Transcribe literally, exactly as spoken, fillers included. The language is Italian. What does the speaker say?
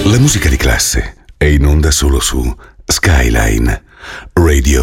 La musica di classe è in onda solo su Skyline Radio